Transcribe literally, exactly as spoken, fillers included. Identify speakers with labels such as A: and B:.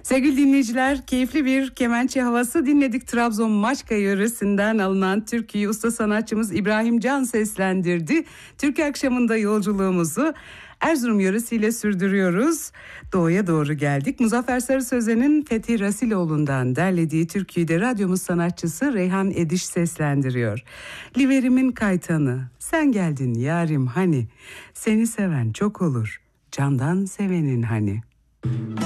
A: Sevgili dinleyiciler, keyifli bir kemençe havası dinledik. Trabzon Maçka yöresinden alınan türküyü usta sanatçımız İbrahim Can seslendirdi. Türkü akşamında yolculuğumuzu Erzurum yöresiyle sürdürüyoruz. Doğuya doğru geldik. Muzaffer Sarı Sözen'in Fethi Rasiloğlu'ndan derlediği türküyü de radyomuz sanatçısı Reyhan Ediş seslendiriyor. Liverimin kaytanı, sen geldin yarim hani, seni seven çok olur, candan sevenin hani.